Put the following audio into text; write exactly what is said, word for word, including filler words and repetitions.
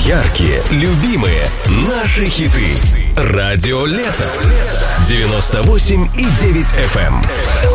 Яркие, любимые, наши хиты. Радио Лето. девяносто восемь и девять эф эм.